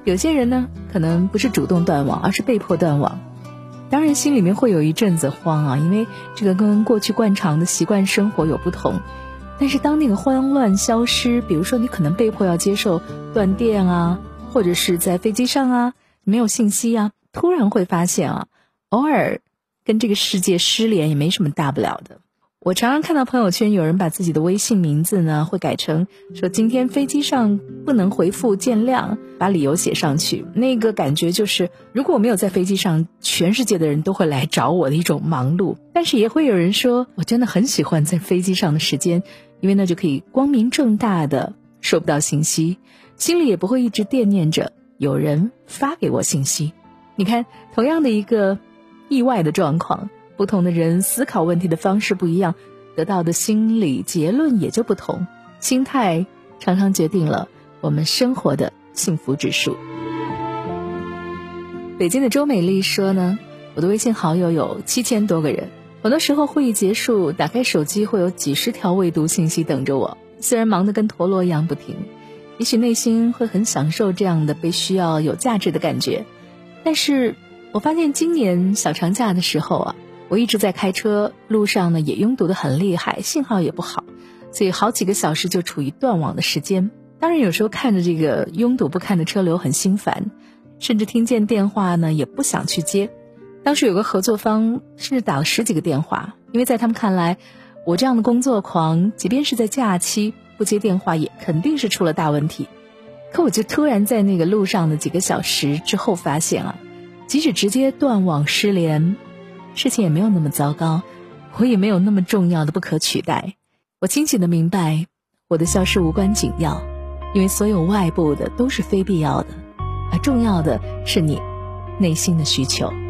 有些人呢，可能不是主动断网，而是被迫断网。当然心里面会有一阵子慌啊，因为这个跟过去惯常的习惯生活有不同。但是当那个慌乱消失，比如说你可能被迫要接受断电啊，或者是在飞机上啊没有信息啊，突然会发现啊，偶尔跟这个世界失联也没什么大不了的。我常常看到朋友圈有人把自己的微信名字呢会改成说今天飞机上不能回复见谅，把理由写上去，那个感觉就是如果我没有在飞机上，全世界的人都会来找我的一种忙碌。但是也会有人说我真的很喜欢在飞机上的时间，因为那就可以光明正大的收不到信息，心里也不会一直惦念着有人发给我信息。你看同样的一个意外的状况，不同的人思考问题的方式不一样，得到的心理结论也就不同。心态常常决定了我们生活的幸福指数。北京的周美丽说呢，我的微信好友有7000多个人，很多时候会议结束，打开手机会有几十条未读信息等着我，虽然忙得跟陀螺一样不停，也许内心会很享受这样的被需要有价值的感觉。但是我发现今年小长假的时候啊，我一直在开车，路上呢也拥堵得很厉害，信号也不好，所以好几个小时就处于断网的时间。当然有时候看着这个拥堵不堪的车流很心烦，甚至听见电话呢也不想去接。当时有个合作方甚至打了10几个电话，因为在他们看来，我这样的工作狂即便是在假期不接电话也肯定是出了大问题。可我就突然在那个路上的几个小时之后发现啊，即使直接断网失联，事情也没有那么糟糕，我也没有那么重要的不可取代。我清醒地明白，我的消失无关紧要，因为所有外部的都是非必要的，而重要的是你内心的需求。